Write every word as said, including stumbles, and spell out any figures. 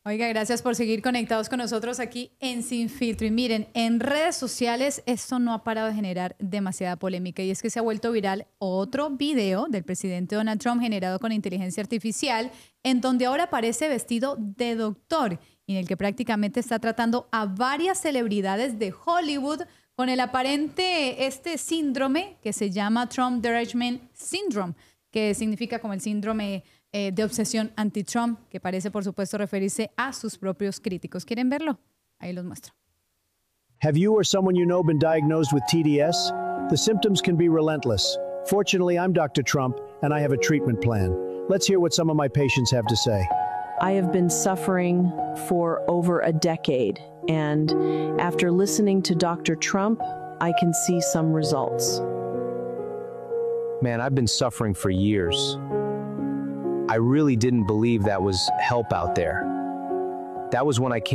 Oiga, gracias por seguir conectados con nosotros aquí en Sin Filtro. Y miren, en redes sociales esto no ha parado de generar demasiada polémica y es que se ha vuelto viral otro video del presidente Donald Trump generado con inteligencia artificial en donde ahora aparece vestido de doctor y en el que prácticamente está tratando a varias celebridades de Hollywood con el aparente este síndrome que se llama Trump Derangement Syndrome, que significa como el síndrome eh, de obsesión anti-Trump, que parece, por supuesto, referirse a sus propios críticos. ¿Quieren verlo? Ahí los muestro. Have you or someone you know been diagnosed with T D S? The symptoms can be relentless. Fortunately, I'm Doctor Trump, and I have a treatment plan. Let's hear what some of my patients have to say. I have been suffering for over a decade, and after listening to Doctor Trump, I can see some results. Man, I've been suffering for years. I really didn't believe that was help out there. That was when I came